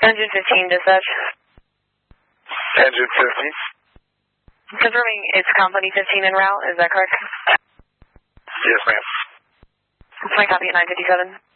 Engine 15, dispatch. Engine 15. Confirming it's Company 15 en route, is that correct? Yes, ma'am. It's my copy at 957.